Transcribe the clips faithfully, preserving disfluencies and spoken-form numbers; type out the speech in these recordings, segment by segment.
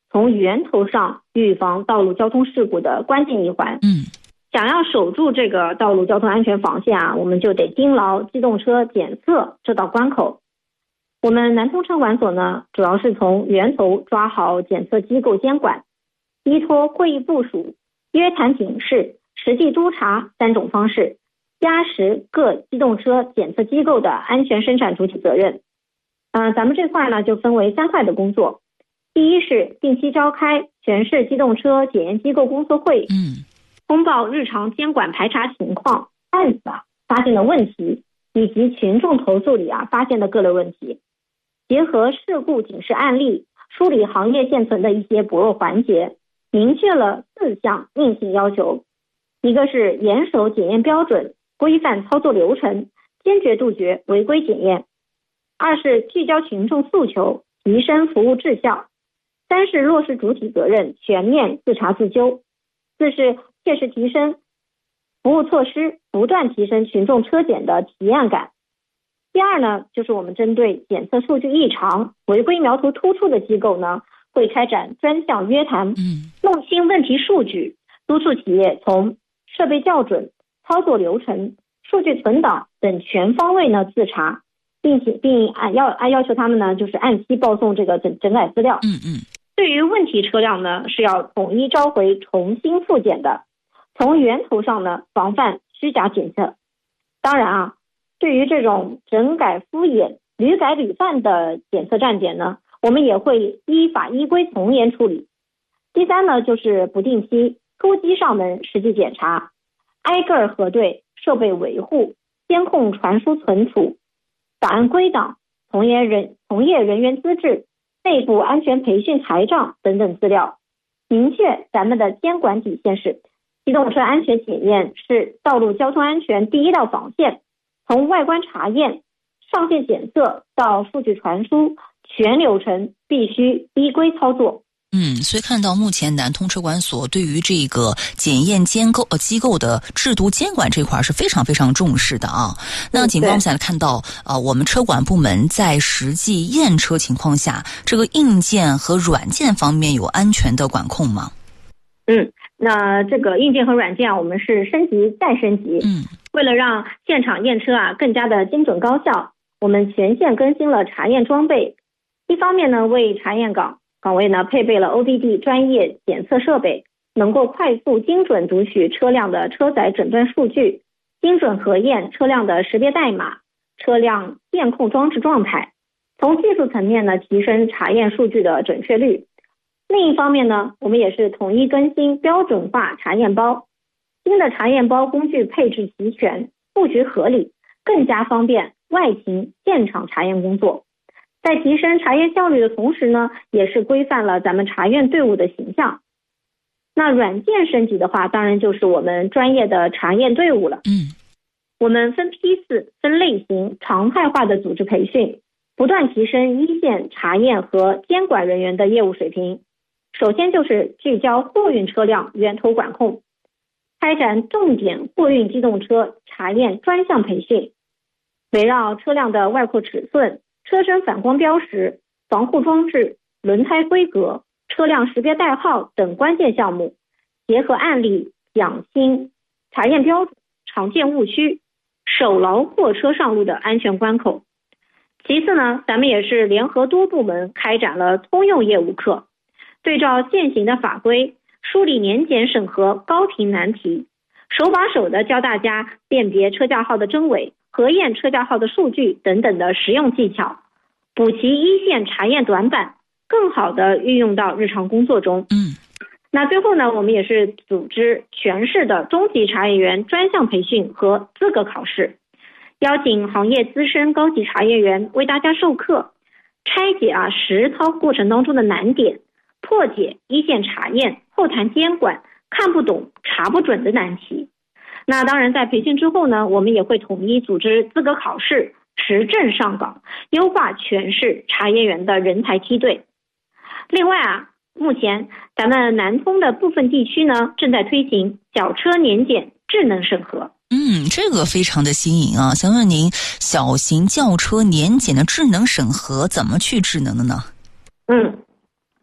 从源头上预防道路交通事故的关键一环。 嗯， 想要守住这个道路交通安全防线啊，我们就得盯牢机动车检测这道关口。我们南通车管所呢，主要是从源头抓好检测机构监管，依托会议部署、约谈警示、实际督查三种方式，加实各机动车检测机构的安全生产主体责任。呃，咱们这块呢就分为三块的工作。第一是定期召开全市机动车检验机构工作会， 嗯， 通报日常监管排查情况、案子啊发现的问题，以及群众投诉里啊发现的各类问题，结合事故警示案例，梳理行业现存的一些薄弱环节，明确了四项硬性要求。一个是严守检验标准，规范操作流程，坚决杜绝违规检验。二是聚焦群众诉求，提升服务质效。三是落实主体责任，全面自查自纠。四是切实提升服务措施，不断提升群众车检的体验感。第二呢，就是我们针对检测数据异常、违规苗头突出的机构呢，会开展专项约谈， 嗯， 弄清问题数据，督促企业从设备校准、操作流程、数据存档等全方位呢自查，并且并按要按要求他们呢，就是按期报送这个整整改资料。 嗯嗯。 对于问题车辆呢，是要统一召回、重新复检的，从源头上呢防范虚假检测。当然啊，对于这种整改敷衍、屡改屡犯的检测站点呢，我们也会依法依规从严处理。第三呢，就是不定期突击上门实际检查，挨个核对设备维护、监控传输存储、档案归档、从业人从业人员资质、内部安全培训台账等等资料，明确咱们的监管底线是机动车安全检验是道路交通安全第一道防线，从外观查验、上线检测到数据传输，全流程必须依规操作。 嗯，所以看到目前南通车管所对于这个检验监构呃机构的制度监管这块是非常非常重视的啊。那警方现在看到呃，我们车管部门在实际验车情况下，这个硬件和软件方面有安全的管控吗？ 嗯，那这个硬件和软件啊，我们是升级再升级。 嗯， 为了让现场验车啊更加的精准高效，我们全线更新了查验装备。一方面呢，为查验岗岗位呢配备了 O B D 专业检测设备，能够快速精准读取车辆的车载诊断数据，精准核验车辆的识别代码、车辆电控装置状态，从技术层面呢提升查验数据的准确率。另一方面呢，我们也是统一更新标准化查验包，新的查验包工具配置齐全，布局合理，更加方便外勤现场查验工作。在提升查验效率的同时呢，也是规范了咱们查验队伍的形象。那软件升级的话，当然就是我们专业的查验队伍了。 嗯， 我们分批次、分类型、常态化的组织培训，不断提升一线查验和监管人员的业务水平。首先就是聚焦货运车辆源头管控，开展重点货运机动车查验专项培训，围绕车辆的外扩尺寸、车身反光标识、防护装置、轮胎规格、车辆识别代号等关键项目，结合案例讲清查验标准、常见误区，守牢货车上路的安全关口。其次呢，咱们也是联合多部门开展了通用业务课，对照现行的法规，梳理年检审核高频难题，手把手的教大家辨别车架号的真伪、核验车架号的数据等等的实用技巧，补齐一线查验短板，更好的运用到日常工作中。 嗯， 那最后呢，我们也是组织全市的中级查验员专项培训和资格考试，邀请行业资深高级查验员为大家授课，拆解啊实操过程当中的难点，破解一线查验、后台监管看不懂、查不准的难题。那当然在培训之后呢，我们也会统一组织资格考试，持证上岗，优化全市查验员的人才梯队。另外啊，目前咱们南通的部分地区呢，正在推行小车年检智能审核。 嗯，这个非常的新颖啊！想问您，小型轿车年检的智能审核怎么去智能的呢？ 嗯，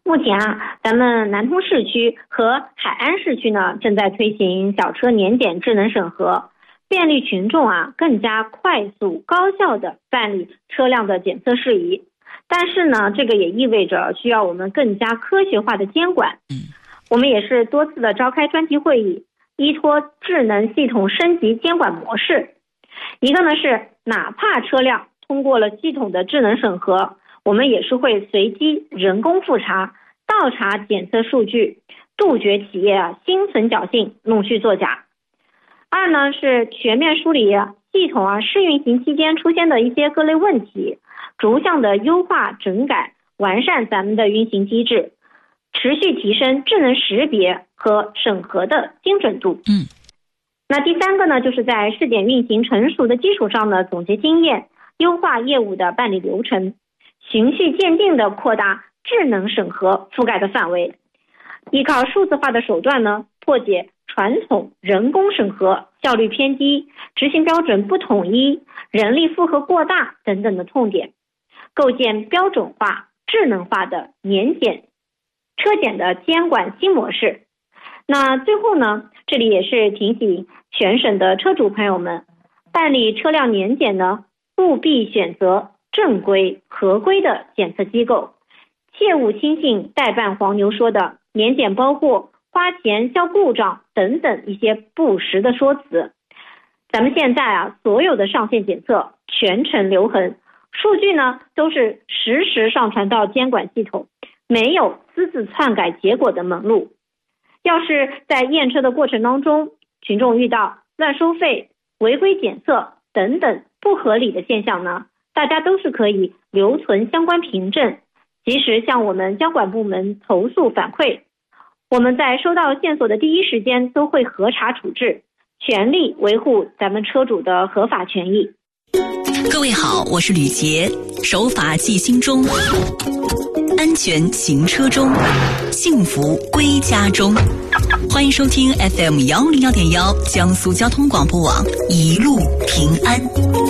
目前啊，咱们南通市区和海安市区呢，正在推行小车年检智能审核，便利群众啊更加快速高效的办理车辆的检测事宜。但是呢，这个也意味着需要我们更加科学化的监管。 嗯， 我们也是多次的召开专题会议，依托智能系统升级监管模式。一个呢是，哪怕车辆通过了系统的智能审核，我们也是会随机人工复查、倒查检测数据，杜绝企业啊心存侥幸、弄虚作假。二呢是全面梳理系统啊试运行期间出现的一些各类问题，逐项的优化整改，完善咱们的运行机制，持续提升智能识别和审核的精准度。 嗯， 那第三个呢，就是在试点运行成熟的基础上呢，总结经验，优化业务的办理流程，循序渐进的扩大智能审核覆盖的范围，依靠数字化的手段呢，破解传统人工审核效率偏低、执行标准不统一、人力负荷过大等等的痛点，构建标准化、智能化的年检、车检的监管新模式。那最后呢，这里也是提醒全省的车主朋友们，办理车辆年检呢，务必选择正规合规的检测机构，切勿轻信代办黄牛说的年检包括花钱消故障等等一些不实的说辞。咱们现在啊，所有的上线检测全程留痕，数据呢都是实时上传到监管系统，没有私自篡改结果的门路。要是在验车的过程当中，群众遇到乱收费、违规检测等等不合理的现象呢，大家都是可以留存相关凭证，及时向我们监管部门投诉反馈。我们在收到线索的第一时间都会核查处置，全力维护咱们车主的合法权益。 各位好，我是吕杰，守法记心中，安全行车中，幸福归家中。欢迎收听 F M 幺零幺点幺江苏交通广播网，一路平安。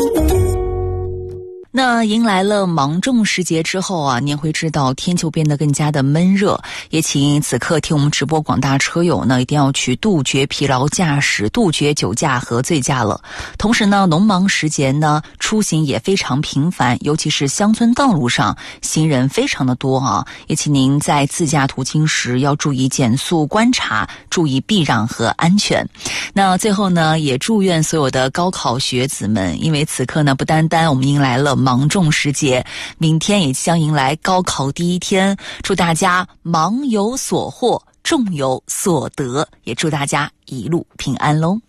那迎来了芒种时节之后啊，您会知道天就变得更加的闷热，也请此刻听我们直播广大车友呢，一定要去杜绝疲劳驾驶，杜绝酒驾和醉驾了。同时呢，农忙时节呢，出行也非常频繁，尤其是乡村道路上行人非常的多啊，也请您在自驾途经时要注意减速观察，注意避让和安全。那最后呢，也祝愿所有的高考学子们，因为此刻呢，不单单我们迎来了芒种时节，明天也将迎来高考第一天，祝大家忙有所获，种有所得，也祝大家一路平安喽。